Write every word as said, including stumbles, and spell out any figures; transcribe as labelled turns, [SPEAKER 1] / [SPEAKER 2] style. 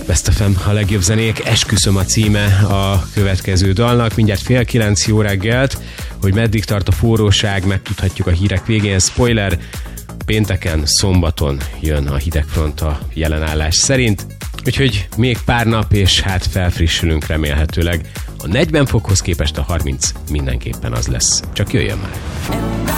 [SPEAKER 1] Best ef em, a legjobb zenék, Esküszöm a címe a következő dalnak. Mindjárt fél kilenc, jó reggelt, hogy meddig tart a forróság, megtudhatjuk a hírek végén. Spoiler, pénteken, szombaton jön a hidegfront a jelenállás szerint. Úgyhogy még pár nap, és hát felfrissülünk remélhetőleg. A negyven fokhoz képest a harminc mindenképpen az lesz. Csak jöjjön már!